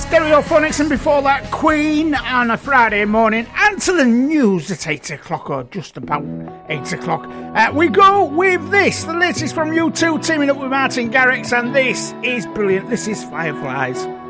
Stereophonics, and before that Queen on a Friday morning, and to the news at 8 o'clock, or just about 8 o'clock. We go with this, the latest from U2, teaming up with Martin Garrix, and this is brilliant. This is Fireflies.